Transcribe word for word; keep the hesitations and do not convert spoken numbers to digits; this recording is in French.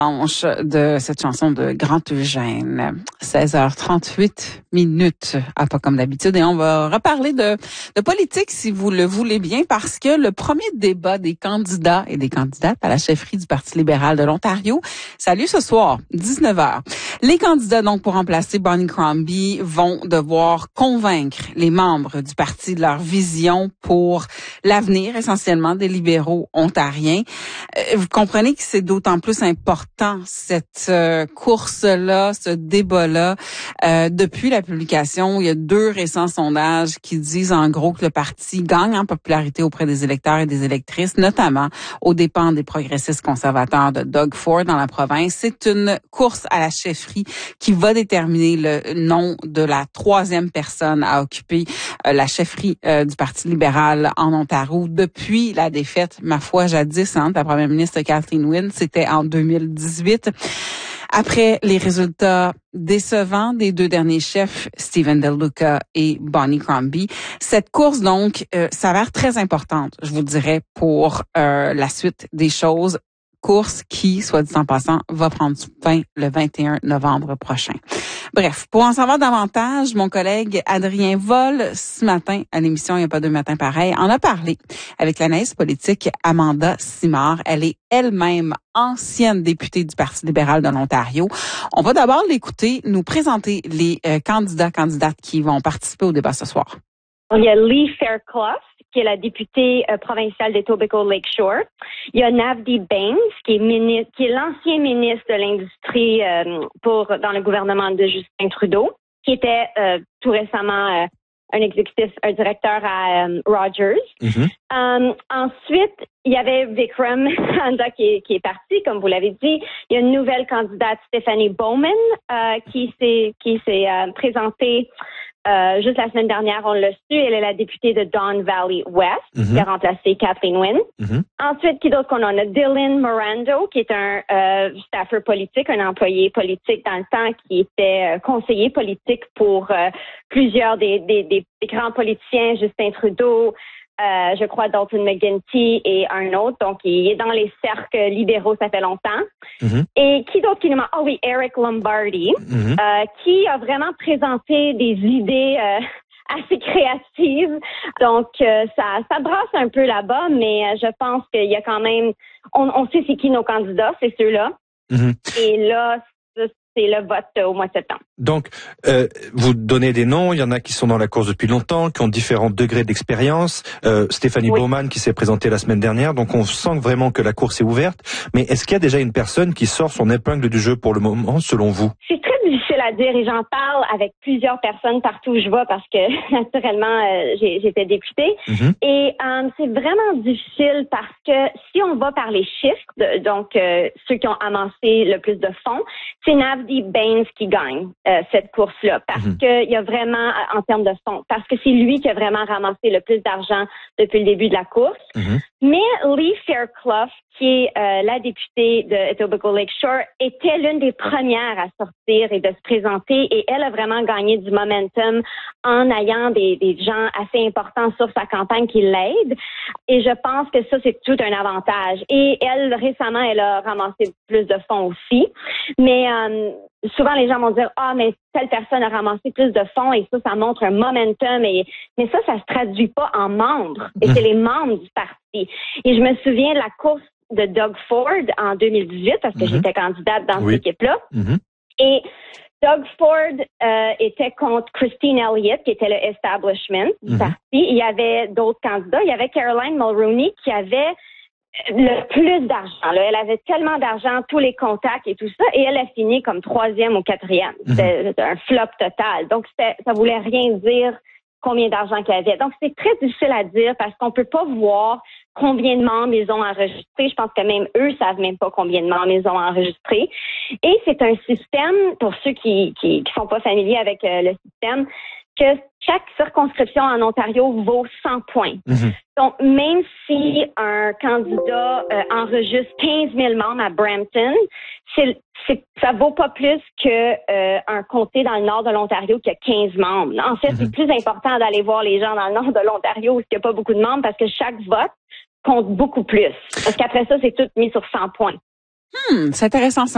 Manche de cette chanson de Grand Eugène. seize heures trente-huit minutes, à pas comme d'habitude. Et on va reparler de, de politique, si vous le voulez bien, parce que le premier débat des candidats et des candidates à la chefferie du Parti libéral de l'Ontario, ça a lieu ce soir, dix-neuf heures. Les candidats, donc, pour remplacer Bonnie Crombie, vont devoir convaincre les membres du parti de leur vision pour l'avenir, essentiellement, des libéraux ontariens. Euh, vous comprenez que c'est d'autant plus important cette euh, course-là, ce débat-là. Euh, depuis la publication, il y a deux récents sondages qui disent en gros que le parti gagne en popularité auprès des électeurs et des électrices, notamment aux dépens des progressistes conservateurs de Doug Ford dans la province. C'est une course à la chefferie qui va déterminer le nom de la troisième personne à occuper euh, la chefferie euh, du Parti libéral en Ontario depuis la défaite, ma foi, jadis, hein, de la première ministre Kathleen Wynne. C'était en deux mille dix-huit. Après les résultats décevants des deux derniers chefs, Stephen Del Duca et Bonnie Crombie, cette course, donc, euh, s'avère très importante, je vous dirais, pour euh, la suite des choses. Course qui, soit dit en passant, va prendre fin le vingt et un novembre prochain. Bref, pour en savoir davantage, mon collègue Adrien Vol, ce matin, à l'émission Il n'y a pas deux matins pareils, en a parlé avec l'analyste politique Amanda Simard. Elle est elle-même ancienne députée du Parti libéral de l'Ontario. On va d'abord l'écouter nous présenter les euh, candidats, candidates qui vont participer au débat ce soir. Il y a Lee Fairclough, qui est la députée euh, provinciale d'Etobicoke Lakeshore. Il y a Navdeep Bains, qui est ministre, qui est l'ancien ministre de l'Industrie euh, pour dans le gouvernement de Justin Trudeau, qui était euh, tout récemment euh, un exécutif, un directeur à euh, Rogers. Mm-hmm. Um, ensuite, il y avait Vikram Handa qui est, qui est parti, comme vous l'avez dit. Il y a une nouvelle candidate, Stephanie Bowman, euh, qui s'est qui s'est euh, présentée Euh, juste la semaine dernière, on l'a su. Elle est la députée de Don Valley West, mm-hmm. qui a remplacé Kathleen Wynne. Mm-hmm. Ensuite, qui d'autre qu'on a? On a Dylan Morando, qui est un euh, staffer politique, un employé politique dans le temps, qui était euh, conseiller politique pour euh, plusieurs des, des, des, des grands politiciens, Justin Trudeau, Euh, je crois Dalton McGuinty et un autre. Donc, il est dans les cercles libéraux, ça fait longtemps. Mm-hmm. Et qui d'autre qui nous manque? Ah oui, Eric Lombardi, mm-hmm. euh, qui a vraiment présenté des idées euh, assez créatives. Donc, euh, ça, ça brasse un peu là-bas, mais euh, je pense qu'il y a quand même... On, on sait c'est qui nos candidats, c'est ceux-là. Mm-hmm. Et là, c'est le vote au mois de septembre. Donc, euh, vous donnez des noms. Il y en a qui sont dans la course depuis longtemps, qui ont différents degrés d'expérience. Euh, Stephanie oui. Bowman qui s'est présentée la semaine dernière. Donc, on sent vraiment que la course est ouverte. Mais est-ce qu'il y a déjà une personne qui sort son épingle du jeu pour le moment, selon vous? C'est très difficile à dire et j'en parle avec plusieurs personnes partout où je vais parce que, naturellement, euh, j'ai, j'étais députée. Mm-hmm. Et euh, c'est vraiment difficile parce que si on va par les chiffres, de, donc euh, ceux qui ont amassé le plus de fonds, c'est Navdeep Bains qui gagne euh, cette course-là parce mm-hmm. qu'il y a vraiment, en termes de fonds, parce que c'est lui qui a vraiment ramassé le plus d'argent depuis le début de la course. Mm-hmm. Mais Lee Fairclough, qui est euh, la députée de Etobicoke Lakeshore, était l'une des premières à sortir et de se présenter et elle a vraiment gagné du momentum en ayant des, des gens assez importants sur sa campagne qui l'aident. Et je pense que ça, c'est tout un avantage. Et elle, récemment, elle a ramassé plus de fonds aussi. Mais euh, souvent, les gens vont dire « Ah, mais telle personne a ramassé plus de fonds et ça, ça montre un momentum. » Et mais ça, ça se traduit pas en membres. Et c'est les membres du parti. Et je me souviens de la course de Doug Ford en deux mille dix-huit parce que mm-hmm. j'étais candidate dans oui. cette équipe-là. Mm-hmm. Et Doug Ford euh, était contre Christine Elliott, qui était le establishment du mm-hmm. parti. Il y avait d'autres candidats. Il y avait Caroline Mulroney qui avait le plus d'argent. Là. Elle avait tellement d'argent, tous les contacts et tout ça, et elle a fini comme troisième ou quatrième. Mm-hmm. C'était, c'était un flop total. Donc, c'était, ça voulait rien dire combien d'argent qu'elle avait. Donc, c'est très difficile à dire parce qu'on peut pas voir combien de membres ils ont enregistrés. Je pense que même eux savent même pas combien de membres ils ont enregistrés. Et c'est un système, pour ceux qui qui, qui sont pas familiers avec euh, le système, que chaque circonscription en Ontario vaut cent points. Mm-hmm. Donc, même si un candidat euh, enregistre quinze mille membres à Brampton, c'est, c'est, ça vaut pas plus que euh, un comté dans le nord de l'Ontario qui a quinze membres. En fait, mm-hmm. c'est plus important d'aller voir les gens dans le nord de l'Ontario où il n'y a pas beaucoup de membres parce que chaque vote compte beaucoup plus. Parce qu'après ça, c'est tout mis sur cent points. Hmm, c'est intéressant ça.